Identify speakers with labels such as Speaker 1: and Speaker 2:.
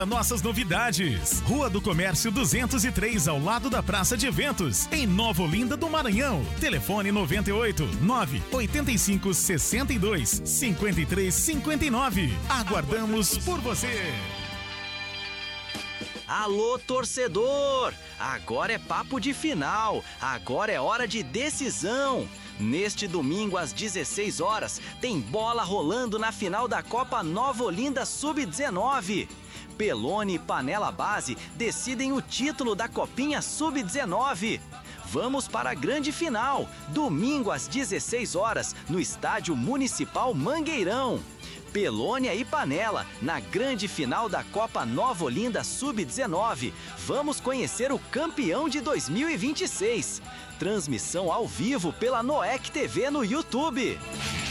Speaker 1: Nossas novidades. Rua do Comércio 203, ao lado da Praça de Eventos, em Nova Olinda do Maranhão. Telefone 98 985 62 53 59. Aguardamos por você.
Speaker 2: Alô, torcedor! Agora é papo de final. Agora é hora de decisão. Neste domingo, às 16 horas, tem bola rolando na final da Copa Nova Olinda Sub-19. Pelone e Panela Base decidem o título da Copinha Sub-19. Vamos para a grande final, domingo às 16 horas, no Estádio Municipal Mangueirão. Pelônia e Panela, na grande final da Copa Nova Olinda Sub-19. Vamos conhecer o campeão de 2026. Transmissão ao vivo pela Noec TV no YouTube.